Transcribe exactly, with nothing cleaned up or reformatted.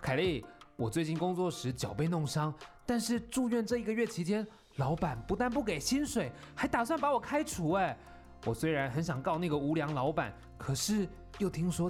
凯莉，我最近工作时脚被弄伤，但是住院这一个月期间，老板不但不给薪水，还打算把我开除。哎，我虽然很想告那个无良老板，可是又听说